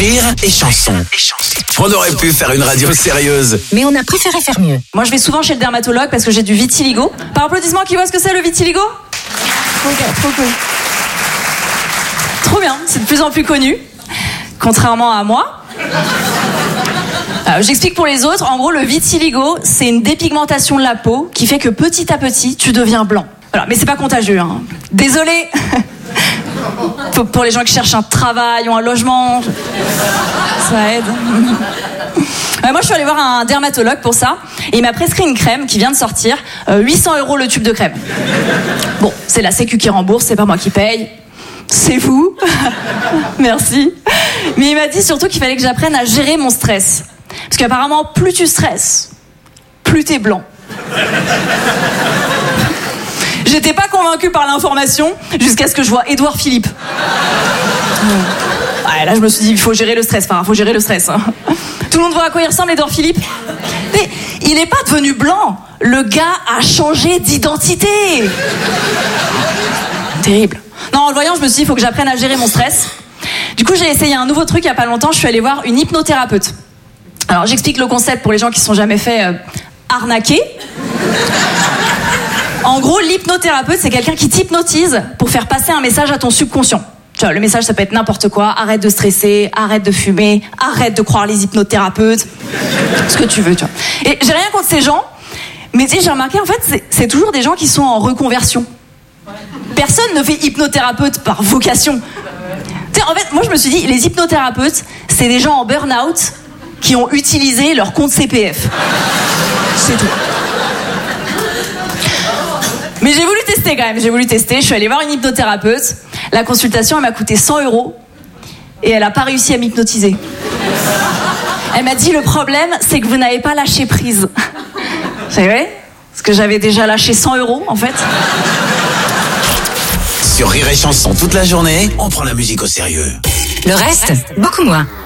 Rire et chanson. On aurait pu faire une radio sérieuse, mais on a préféré faire mieux. Moi, je vais souvent chez le dermatologue parce que j'ai du vitiligo. Par applaudissement, qui voit ce que c'est le vitiligo? Trop cool. Trop bien, c'est de plus en plus connu, contrairement à moi. J'explique pour les autres. En gros, le vitiligo, c'est une dépigmentation de la peau qui fait que petit à petit, tu deviens blanc. Voilà, mais c'est pas contagieux, hein. Désolé. Pour les gens qui cherchent un travail ou un logement, ça aide. Moi, je suis allée voir un dermatologue pour ça. Et il m'a prescrit une crème qui vient de sortir. 800 € le tube de crème. Bon, c'est la Sécu qui rembourse, c'est pas moi qui paye. C'est vous. Merci. Mais il m'a dit surtout qu'il fallait que j'apprenne à gérer mon stress. Parce qu'apparemment, plus tu stresses, plus t'es blanc. J'étais pas convaincue par l'information jusqu'à ce que je vois Édouard Philippe. Ouais, là, je me suis dit, il faut gérer le stress. Enfin, faut gérer le stress. Hein. Tout le monde voit à quoi il ressemble, Édouard Philippe? Mais il est pas devenu blanc. Le gars a changé d'identité. Terrible. Non, en le voyant, je me suis dit, il faut que j'apprenne à gérer mon stress. Du coup, j'ai essayé un nouveau truc il y a pas longtemps. Je suis allée voir une hypnothérapeute. Alors, j'explique le concept pour les gens qui ne sont jamais fait arnaquer. En gros, l'hypnothérapeute, c'est quelqu'un qui t'hypnotise pour faire passer un message à ton subconscient. Tu vois, le message, ça peut être n'importe quoi. Arrête de stresser, arrête de fumer, arrête de croire les hypnothérapeutes. Ce que tu veux, tu vois. Et j'ai rien contre ces gens, mais tu sais, j'ai remarqué, en fait, c'est toujours des gens qui sont en reconversion. Personne ne fait hypnothérapeute par vocation. Tu sais, en fait, moi, je me suis dit, les hypnothérapeutes, c'est des gens en burn-out qui ont utilisé leur compte CPF. C'est tout. Mais j'ai voulu tester quand même, Je suis allée voir une hypnothérapeute. La consultation, elle m'a coûté 100 € et elle n'a pas réussi à m'hypnotiser. Elle m'a dit, le problème, c'est que vous n'avez pas lâché prise. C'est vrai? Parce que j'avais déjà lâché 100 € en fait. Sur Rire et chanson toute la journée, on prend la musique au sérieux. Le reste, beaucoup moins.